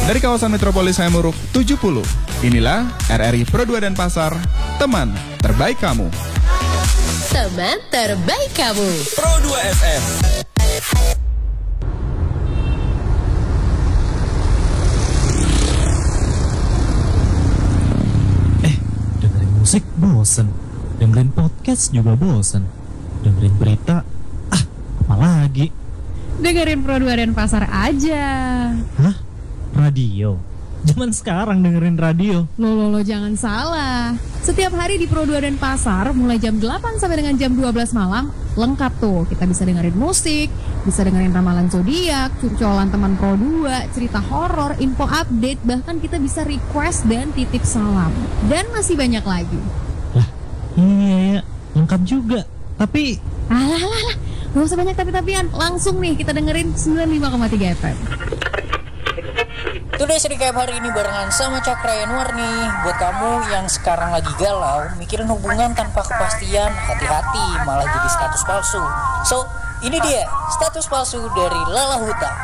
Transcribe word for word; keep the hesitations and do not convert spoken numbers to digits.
Dari kawasan Metropolis Hayamuruk tujuh puluh, inilah R R I Pro dua Denpasar, teman terbaik kamu. Teman terbaik kamu. Pro dua F M. Eh, dengerin musik bosen, dengerin podcast juga bosen, dengerin berita, ah, apalagi? Dengerin Pro dua Denpasar aja. Hah? Radio? Zaman sekarang dengerin radio. Loh, loh, loh, jangan salah. Setiap hari di Pro dua Denpasar, mulai jam delapan sampai dengan jam dua belas malam, lengkap tuh. Kita bisa dengerin musik, bisa dengerin ramalan zodiak, curcolan teman Pro dua, cerita horor, info update, bahkan kita bisa request dan titip salam. Dan masih banyak lagi. Lah, iya ya, lengkap juga. Tapi, alah, alah, alah, gak usah banyak tapi-tapian. Langsung nih kita dengerin sembilan puluh lima koma tiga F M. Today's Recap hari ini barengan sama Cakra Yanuar nih. Buat kamu yang sekarang lagi galau, mikirin hubungan tanpa kepastian, hati-hati malah jadi status palsu. So, ini dia status palsu dari Lala Huta.